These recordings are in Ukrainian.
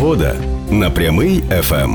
Погода на Прямий ФМ.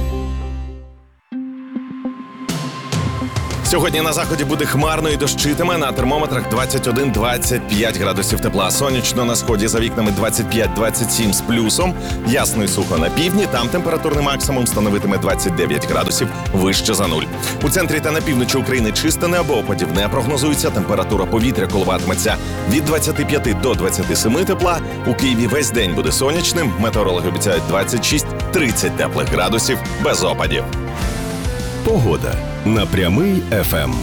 Сьогодні на заході буде хмарно і дощитиме, на термометрах 21-25 градусів тепла. Сонячно на сході за вікнами 25-27 з плюсом. Ясно і сухо на півдні, там температурний максимум становитиме 29 градусів вище за нуль. У центрі та на півночі України чисте небо, опадів не прогнозується. Температура повітря коливатиметься від 25 до 27 тепла. У Києві весь день буде сонячним. Метеорологи обіцяють 26-30 теплих градусів без опадів. Погода на Прямий ФМ.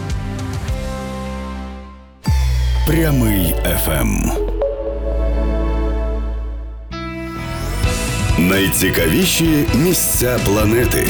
Прямий ФМ. Найцікавіші місця планети.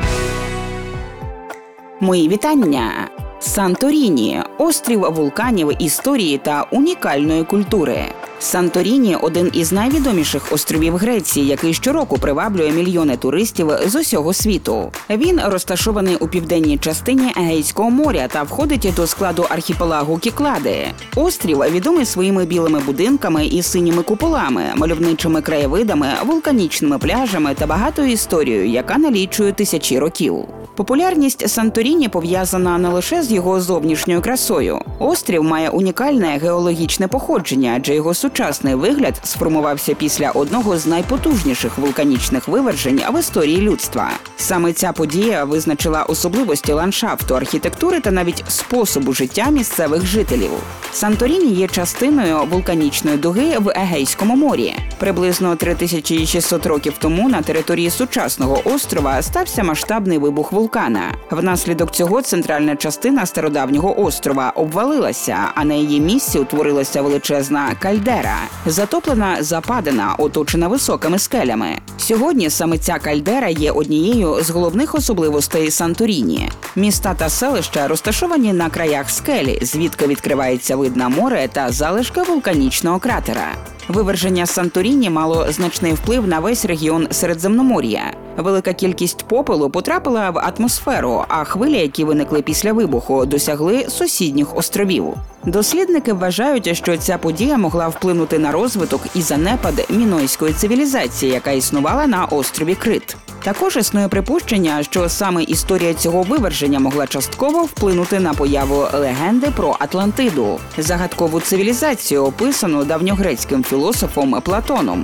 Мої вітання! Санторіні – острів вулканів, історії та унікальної культури. Санторіні – один із найвідоміших островів Греції, який щороку приваблює мільйони туристів з усього світу. Він розташований у південній частині Егейського моря та входить до складу архіпелагу Кіклади. Острів відомий своїми білими будинками і синіми куполами, мальовничими краєвидами, вулканічними пляжами та багатою історією, яка налічує тисячі років. Популярність Санторіні пов'язана не лише з його зовнішньою красою. Острів має унікальне геологічне походження, адже його сучасний вигляд сформувався після одного з найпотужніших вулканічних вивержень в історії людства. Саме ця подія визначила особливості ландшафту, архітектури та навіть способу життя місцевих жителів. Санторіні є частиною вулканічної дуги в Егейському морі. Приблизно 3600 років тому на території сучасного острова стався масштабний вибух вулкана. Внаслідок цього центральна частина стародавнього острова обвалилася, а на її місці утворилася величезна кальдера, затоплена западина, оточена високими скелями. Сьогодні саме ця кальдера є однією з головних особливостей Санторіні. Міста та селища розташовані на краях скелі, звідки відкривається вид на море та залишки вулканічного кратера. Виверження Санторіні мало значний вплив на весь регіон Середземномор'я. Велика кількість попелу потрапила в атмосферу, а хвилі, які виникли після вибуху, досягли сусідніх островів. Дослідники вважають, що ця подія могла вплинути на розвиток і занепад мінойської цивілізації, яка існувала на острові Крит. Також існує припущення, що саме історія цього виверження могла частково вплинути на появу легенди про Атлантиду – загадкову цивілізацію, описану давньогрецьким філософом Платоном.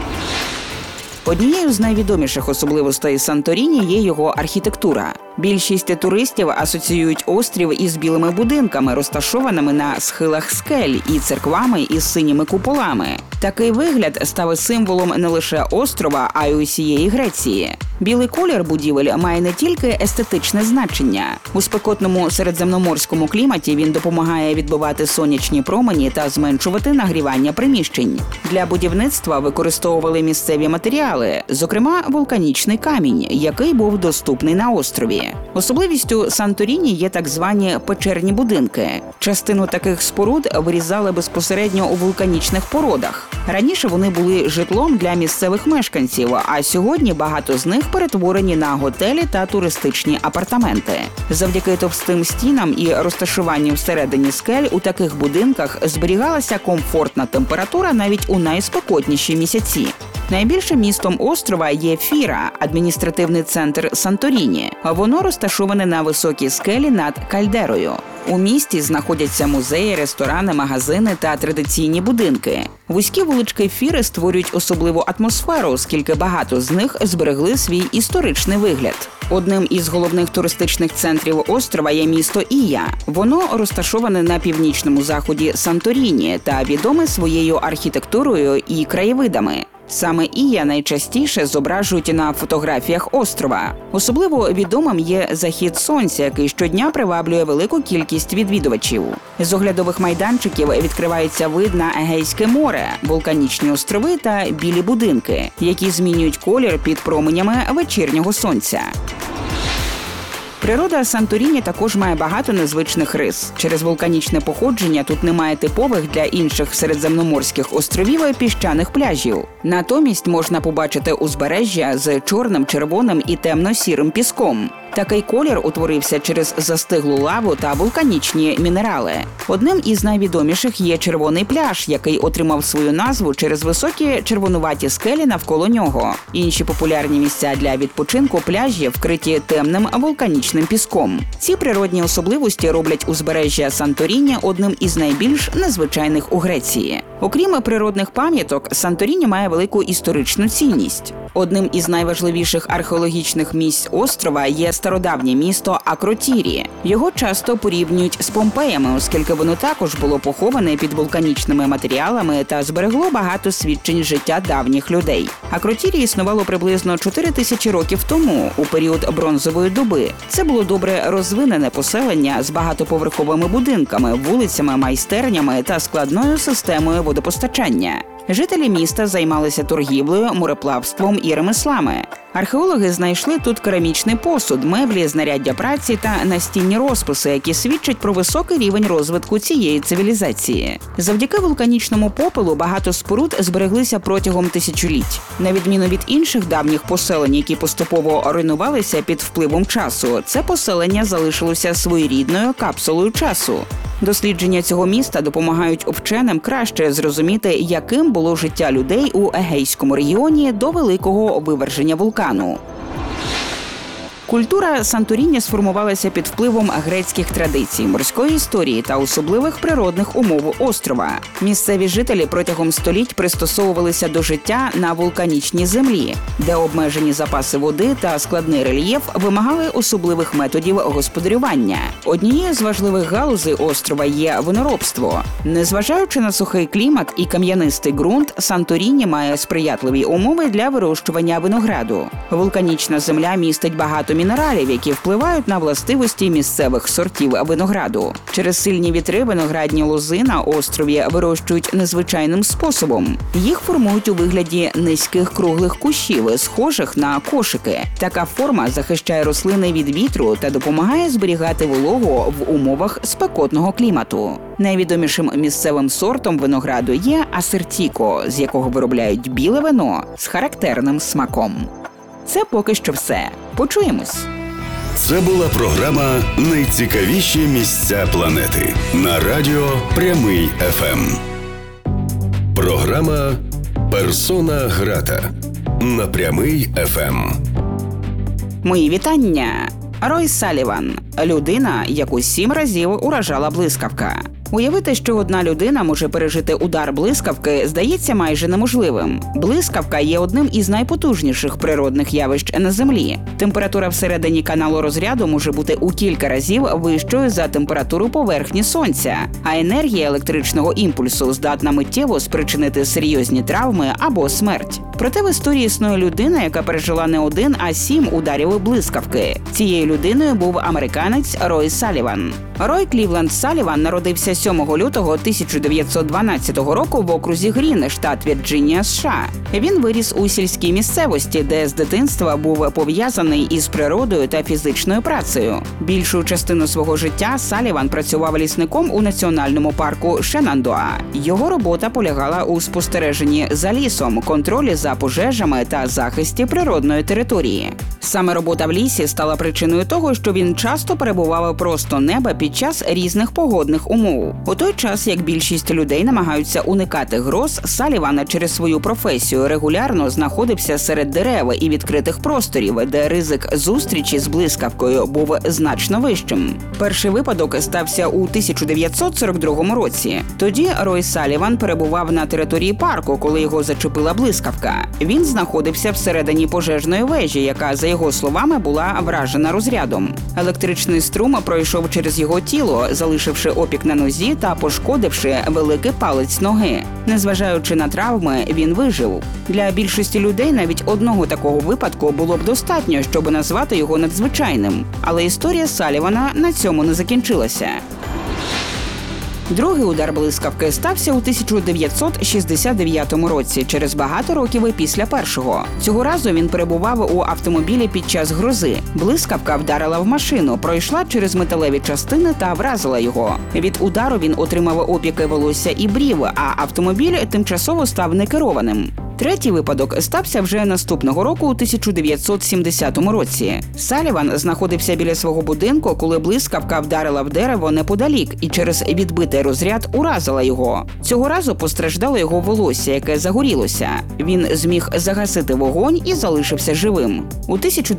Однією з найвідоміших особливостей Санторіні є його архітектура. Більшість туристів асоціюють острів із білими будинками, розташованими на схилах скель, і церквами із синіми куполами. Такий вигляд став символом не лише острова, а й усієї Греції. Білий колір будівель має не тільки естетичне значення. У спекотному середземноморському кліматі він допомагає відбивати сонячні промені та зменшувати нагрівання приміщень. Для будівництва використовували місцеві матеріали, зокрема вулканічний камінь, який був доступний на острові. Особливістю Санторіні є так звані печерні будинки. Частину таких споруд вирізали безпосередньо у вулканічних породах. Раніше вони були житлом для місцевих мешканців, а сьогодні багато з них перетворені на готелі та туристичні апартаменти. Завдяки товстим стінам і розташуванню всередині скель у таких будинках зберігалася комфортна температура навіть у найспекотніші місяці. Найбільшим містом острова є Фіра, адміністративний центр Санторіні. Воно розташоване на високій скелі над кальдерою. У місті знаходяться музеї, ресторани, магазини та традиційні будинки. Вузькі вулички Фіри створюють особливу атмосферу, оскільки багато з них зберегли свій історичний вигляд. Одним із головних туристичних центрів острова є місто Ія. Воно розташоване на північному заході Санторіні та відоме своєю архітектурою і краєвидами. Саме Ія найчастіше зображують на фотографіях острова. Особливо відомим є захід сонця, який щодня приваблює велику кількість відвідувачів. З оглядових майданчиків відкривається вид на Егейське море, вулканічні острови та білі будинки, які змінюють колір під променями вечірнього сонця. Природа Санторіні також має багато незвичних рис. Через вулканічне походження тут немає типових для інших середземноморських островів піщаних пляжів. Натомість можна побачити узбережжя з чорним, червоним і темно-сірим піском. Такий колір утворився через застиглу лаву та вулканічні мінерали. Одним із найвідоміших є Червоний пляж, який отримав свою назву через високі червонуваті скелі навколо нього. Інші популярні місця для відпочинку – пляжі, вкриті темним вулканічним піском. Ці природні особливості роблять узбережжя Санторіні одним із найбільш незвичайних у Греції. Окрім природних пам'яток, Санторіні має велику історичну цінність. Одним із найважливіших археологічних місць острова є стародавнє місто Акротірі. Його часто порівнюють з Помпеями, оскільки воно також було поховане під вулканічними матеріалами та зберегло багато свідчень життя давніх людей. Акротірі існувало приблизно 4000 років тому, у період бронзової доби. Це було добре розвинене поселення з багатоповерховими будинками, вулицями, майстернями та складною системою водопостачання. Жителі міста займалися торгівлею, мореплавством і ремеслами. Археологи знайшли тут керамічний посуд, меблі, знаряддя праці та настінні розписи, які свідчать про високий рівень розвитку цієї цивілізації. Завдяки вулканічному попелу багато споруд збереглися протягом тисячоліть. На відміну від інших давніх поселень, які поступово руйнувалися під впливом часу, це поселення залишилося своєрідною капсулою часу. Дослідження цього міста допомагають вченим краще зрозуміти, яким було життя людей у Егейському регіоні до великого виверження вулкану. Культура Санторіні сформувалася під впливом грецьких традицій, морської історії та особливих природних умов острова. Місцеві жителі протягом століть пристосовувалися до життя на вулканічній землі, де обмежені запаси води та складний рельєф вимагали особливих методів господарювання. Однією з важливих галузей острова є виноробство. Незважаючи на сухий клімат і кам'янистий ґрунт, Санторіні має сприятливі умови для вирощування винограду. Вулканічна земля містить багато мінералів, які впливають на властивості місцевих сортів винограду. Через сильні вітри виноградні лози на острові вирощують незвичайним способом. Їх формують у вигляді низьких круглих кущів, схожих на кошики. Така форма захищає рослини від вітру та допомагає зберігати вологу в умовах спекотного клімату. Найвідомішим місцевим сортом винограду є асертіко, з якого виробляють біле вино з характерним смаком. Це поки що все. Почуємось. Це була програма «Найцікавіші місця планети» на радіо Прямий ФМ. Програма «Персона грата» на Прямий ФМ. Мої вітання. Рой Саліван – людина, яку 7 разів уражала блискавка. Уявити, що одна людина може пережити удар блискавки, здається майже неможливим. Блискавка є одним із найпотужніших природних явищ на Землі. Температура всередині каналу розряду може бути у кілька разів вищою за температуру поверхні Сонця, а енергія електричного імпульсу здатна миттєво спричинити серйозні травми або смерть. Проте в історії існує людина, яка пережила не 1, а 7 ударів блискавки. Цією людиною був американець Рой Саліван. Рой Клівленд Саліван народився 7 лютого 1912 року в окрузі Грін, штат Вірджинія, США. Він виріс у сільській місцевості, де з дитинства був пов'язаний із природою та фізичною працею. Більшу частину свого життя Саліван працював лісником у національному парку Шенандоа. Його робота полягала у спостереженні за лісом, контролі за пожежами та захисті природної території. Саме робота в лісі стала причиною того, що він часто перебував просто неба під час різних погодних умов. У той час, як більшість людей намагаються уникати гроз, Саліван через свою професію регулярно знаходився серед дерев і відкритих просторів, де ризик зустрічі з блискавкою був значно вищим. Перший випадок стався у 1942 році. Тоді Рой Саліван перебував на території парку, коли його зачепила блискавка. Він знаходився всередині пожежної вежі, яка, за його словами, була вражена розрядом. Електричний струм пройшов через його тіло, залишивши опік на нозі та пошкодивши великий палець ноги. Незважаючи на травми, він вижив. Для більшості людей навіть одного такого випадку було б достатньо, щоб назвати його надзвичайним. Але історія Салівана на цьому не закінчилася. Другий удар блискавки стався у 1969 році, через багато років після першого. Цього разу він перебував у автомобілі під час грози. Блискавка вдарила в машину, пройшла через металеві частини та вразила його. Від удару він отримав опіки волосся і брів, а автомобіль тимчасово став некерованим. Третій випадок стався вже наступного року, у 1970 році. Саліван знаходився біля свого будинку, коли блискавка вдарила в дерево неподалік і через відбитий розряд уразила його. Цього разу постраждало його волосся, яке загорілося. Він зміг загасити вогонь і залишився живим. У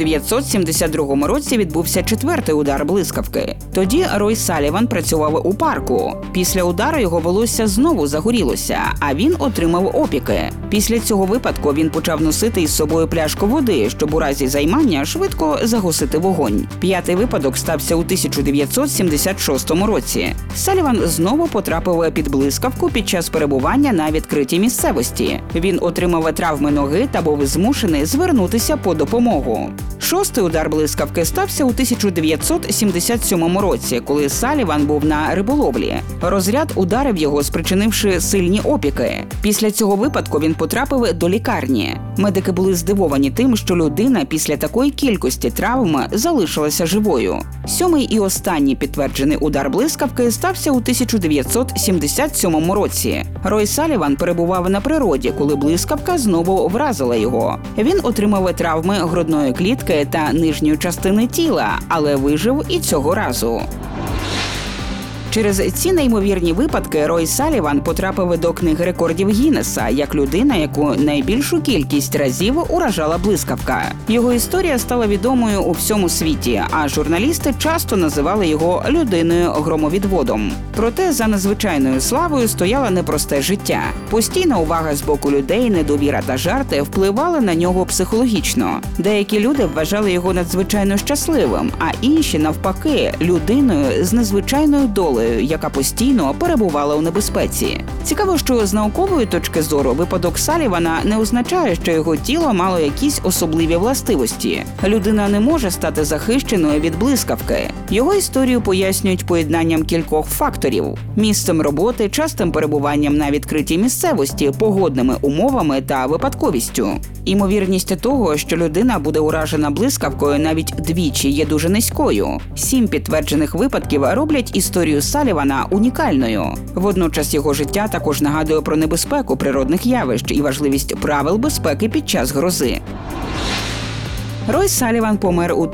1972 році відбувся четвертий удар блискавки. Тоді Рой Саліван працював у парку. Після удару його волосся знову загорілося, а він отримав опіки. Після цього випадку він почав носити із собою пляшку води, щоб у разі займання швидко загасити вогонь. П'ятий випадок стався у 1976 році. Саліван знову потрапив під блискавку під час перебування на відкритій місцевості. Він отримав травми ноги та був змушений звернутися по допомогу. Шостий удар блискавки стався у 1977 році, коли Саліван був на риболовлі. Розряд ударив його, спричинивши сильні опіки. Після цього випадку він потрапив до лікарні. Медики були здивовані тим, що людина після такої кількості травм залишилася живою. Сьомий і останній підтверджений удар блискавки стався у 1977 році. Рой Саліван перебував на природі, коли блискавка знову вразила його. Він отримав травми грудної клітки та нижньої частини тіла, але вижив і цього разу. Через ці неймовірні випадки Рой Саліван потрапив до книги рекордів Гіннеса як людина, яку найбільшу кількість разів уражала блискавка. Його історія стала відомою у всьому світі, а журналісти часто називали його людиною-громовідводом. Проте за надзвичайною славою стояло непросте життя. Постійна увага з боку людей, недовіра та жарти впливали на нього психологічно. Деякі люди вважали його надзвичайно щасливим, а інші, навпаки, людиною з незвичайною долею, яка постійно перебувала у небезпеці. Цікаво, що з наукової точки зору випадок Салівана не означає, що його тіло мало якісь особливі властивості. Людина не може стати захищеною від блискавки. Його історію пояснюють поєднанням кількох факторів – місцем роботи, частим перебуванням на відкритій місцевості, погодними умовами та випадковістю. Імовірність того, що людина буде уражена блискавкою навіть двічі, є дуже низькою. 7 підтверджених випадків роблять історію Салівана унікальною. Водночас його життя також нагадує про небезпеку природних явищ і важливість правил безпеки під час грози. Рой Саліван помер у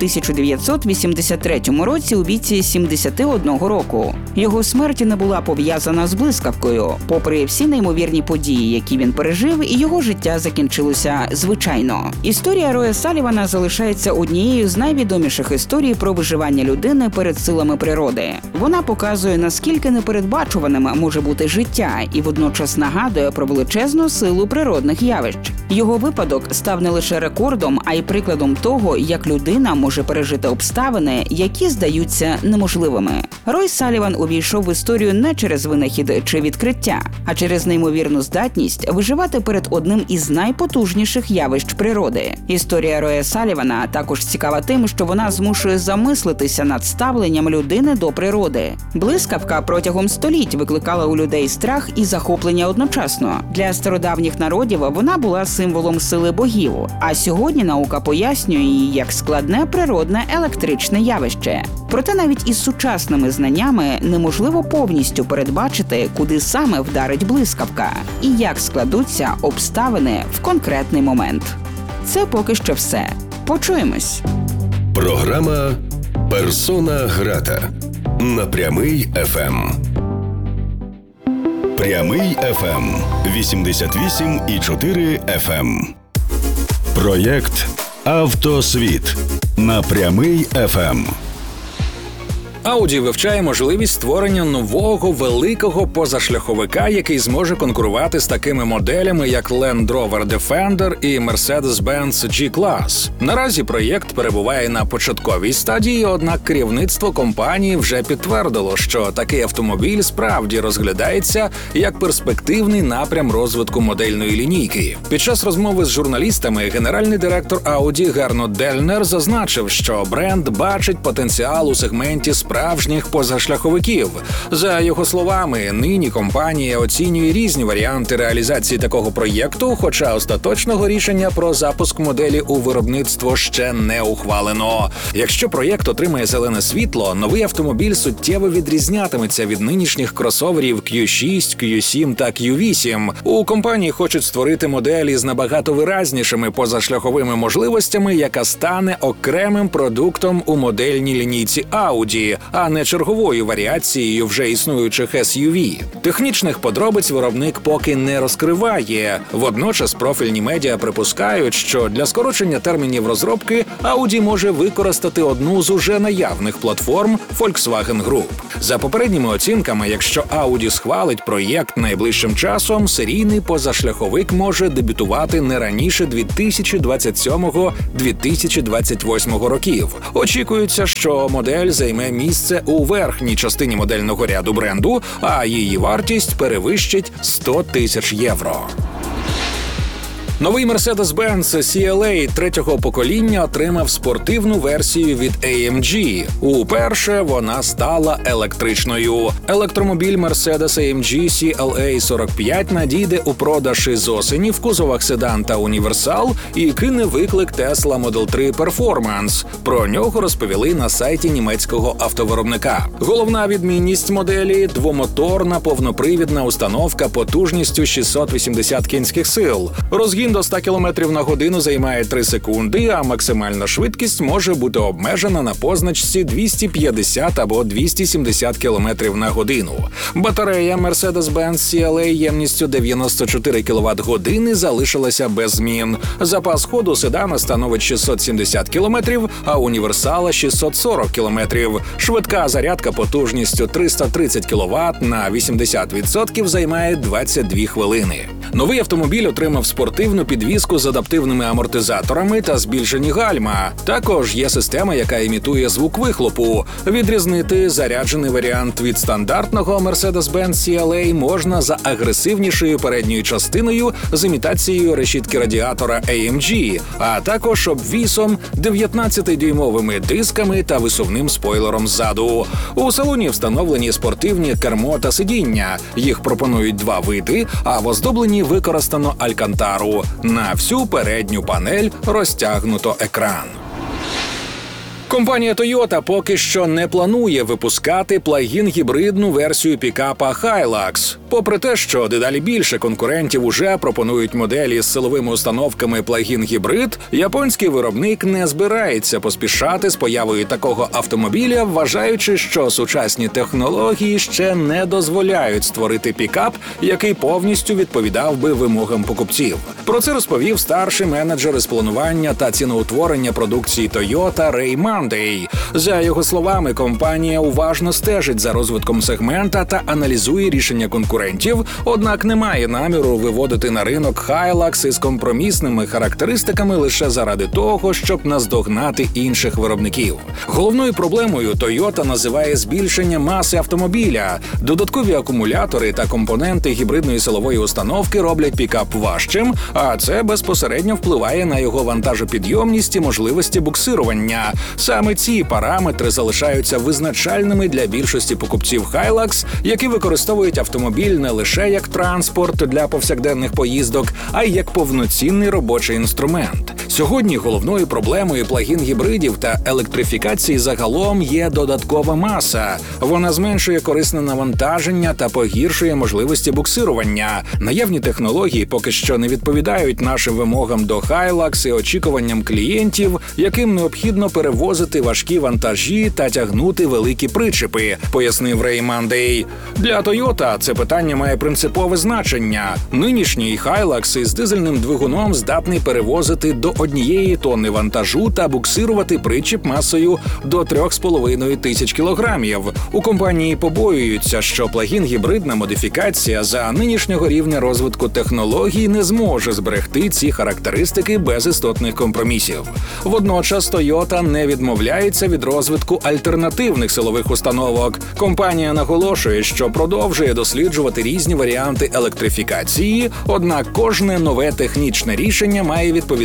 1983 році у віці 71 року. Його смерть не була пов'язана з блискавкою. Попри всі неймовірні події, які він пережив, і його життя закінчилося звичайно. Історія Роя Салівана залишається однією з найвідоміших історій про виживання людини перед силами природи. Вона показує, наскільки непередбачуваним може бути життя, і водночас нагадує про величезну силу природних явищ. Його випадок став не лише рекордом, а й прикладом того, як людина може пережити обставини, які здаються неможливими. Рой Саліван увійшов в історію не через винахід чи відкриття, а через неймовірну здатність виживати перед одним із найпотужніших явищ природи. Історія Роя Салівана також цікава тим, що вона змушує замислитися над ставленням людини до природи. Блискавка протягом століть викликала у людей страх і захоплення одночасно. Для стародавніх народів вона була символом сили богів, а сьогодні наука пояснює її як складне природне електричне явище. Проте навіть із сучасними знаннями неможливо повністю передбачити, куди саме вдарить блискавка і як складуться обставини в конкретний момент. Це поки що все. Почуємось. Програма «Персона грата» на Прямий ФМ. Прямий ФМ 88,4 FM. Проєкт «Автосвіт» на Прямий ФМ. Audi вивчає можливість створення нового великого позашляховика, який зможе конкурувати з такими моделями, як Land Rover Defender і Mercedes-Benz G-Class. Наразі проєкт перебуває на початковій стадії, однак керівництво компанії вже підтвердило, що такий автомобіль справді розглядається як перспективний напрям розвитку модельної лінійки. Під час розмови з журналістами генеральний директор Audi Герно Дельнер зазначив, що бренд бачить потенціал у сегменті справжніх позашляховиків. За його словами, нині компанія оцінює різні варіанти реалізації такого проєкту, хоча остаточного рішення про запуск моделі у виробництво ще не ухвалено. Якщо проєкт отримає зелене світло, новий автомобіль суттєво відрізнятиметься від нинішніх кросоверів Q6, Q7 та Q8. У компанії хочуть створити модель із набагато виразнішими позашляховими можливостями, яка стане окремим продуктом у модельній лінійці Audi, а не черговою варіацією вже існуючих SUV. Технічних подробиць виробник поки не розкриває. Водночас профільні медіа припускають, що для скорочення термінів розробки Audi може використати одну з уже наявних платформ Volkswagen Group. За попередніми оцінками, якщо Audi схвалить проєкт найближчим часом, серійний позашляховик може дебютувати не раніше 2027-2028 років. Очікується, що модель займе місце у верхній частині модельного ряду бренду, а її вартість перевищить 100 тисяч євро. Новий Mercedes-Benz CLA третього покоління отримав спортивну версію від AMG. Уперше вона стала електричною. Електромобіль Mercedes AMG CLA 45 надійде у продаж із осені в кузовах седан та універсал і кине виклик Tesla Model 3 Performance. Про нього розповіли на сайті німецького автовиробника. Головна відмінність моделі – двомоторна повнопривідна установка потужністю 680 кінських сил. Розгін до 100 км на годину займає 3 секунди, а максимальна швидкість може бути обмежена на позначці 250 або 270 км на годину. Батарея Mercedes-Benz CLA ємністю 94 кВт-години залишилася без змін. Запас ходу седана становить 670 км, а універсала – 640 км. Швидка зарядка потужністю 330 кВт на 80% займає 22 хвилини. Новий автомобіль отримав спортивну підвіску з адаптивними амортизаторами та збільшені гальма. Також є система, яка імітує звук вихлопу. Відрізнити заряджений варіант від стандартного Mercedes-Benz CLA можна за агресивнішою передньою частиною з імітацією решітки радіатора AMG, а також обвісом, 19-дюймовими дисками та висувним спойлером ззаду. У салоні встановлені спортивні кермо та сидіння. Їх пропонують 2 види, а в оздобленні використано алькантару. На всю передню панель розтягнуто екран. Компанія Toyota поки що не планує випускати плагін-гібридну версію пікапа Hilux. Попри те, що дедалі більше конкурентів уже пропонують моделі з силовими установками плагін-гібрид, японський виробник не збирається поспішати з появою такого автомобіля, вважаючи, що сучасні технології ще не дозволяють створити пікап, який повністю відповідав би вимогам покупців. Про це розповів старший менеджер із планування та ціноутворення продукції Toyota Рей Мандей. За його словами, компанія уважно стежить за розвитком сегмента та аналізує рішення конкурентів, однак не має наміру виводити на ринок Hilux із компромісними характеристиками лише заради того, щоб наздогнати інших виробників. Головною проблемою Toyota називає збільшення маси автомобіля. Додаткові акумулятори та компоненти гібридної силової установки роблять пікап важчим, а це безпосередньо впливає на його вантажопідйомність і можливості буксирування. Саме ці параметри залишаються визначальними для більшості покупців Hilux, які використовують автомобіль не лише як транспорт для повсякденних поїздок, а й як повноцінний робочий інструмент. Сьогодні головною проблемою плагін-гібридів та електрифікації загалом є додаткова маса. Вона зменшує корисне навантаження та погіршує можливості буксирування. Наявні технології поки що не відповідають нашим вимогам до Hilux і очікуванням клієнтів, яким необхідно перевозити важкі вантажі та тягнути великі причепи, пояснив Рей Мандей. Для Toyota це питання має принципове значення. Нинішній Hilux із дизельним двигуном здатний перевозити до 1 тонни вантажу та буксирувати причіп масою до 3,5 тисяч кілограмів. У компанії побоюються, що плагін-гібридна модифікація за нинішнього рівня розвитку технологій не зможе зберегти ці характеристики без істотних компромісів. Водночас Toyota не відмовляється від розвитку альтернативних силових установок. Компанія наголошує, що продовжує досліджувати різні варіанти електрифікації, однак кожне нове технічне рішення має відповідати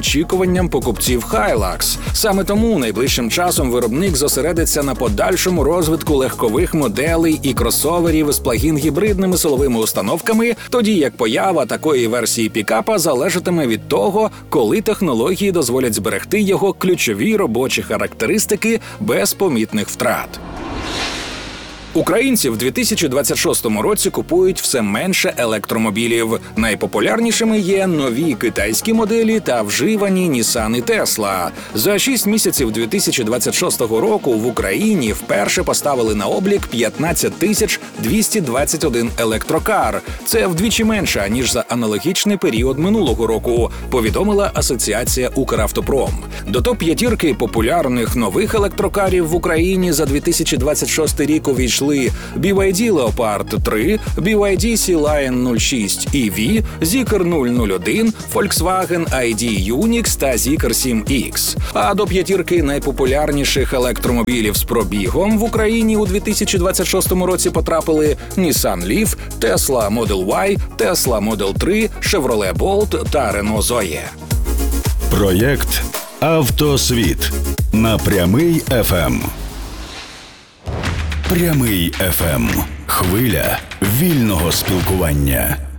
очікуванням покупців Hilux. Саме тому найближчим часом виробник зосередиться на подальшому розвитку легкових моделей і кросоверів з плагін-гібридними силовими установками, тоді як поява такої версії пікапа залежатиме від того, коли технології дозволять зберегти його ключові робочі характеристики без помітних втрат. Українці в 2026 році купують все менше електромобілів. Найпопулярнішими є нові китайські моделі та вживані Nissan і Tesla. За 6 місяців 2026 року в Україні вперше поставили на облік 15 221 електрокар. Це вдвічі менше, ніж за аналогічний період минулого року, повідомила Асоціація «Укравтопром». До топ-5 популярних нових електрокарів в Україні за 2026 рік увійшли BYD Leopard 3, BYD Sea Lion 06 EV, Zeekr 001, Volkswagen ID Unix та Zeekr 7X. А до 5 найпопулярніших електромобілів з пробігом в Україні у 2026 році потрапили Nissan Leaf, Tesla Model Y, Tesla Model 3, Chevrolet Bolt та Renault Zoe. Проєкт «Автосвіт» на Прямий ФМ. Прямий ФМ. Хвиля вільного спілкування.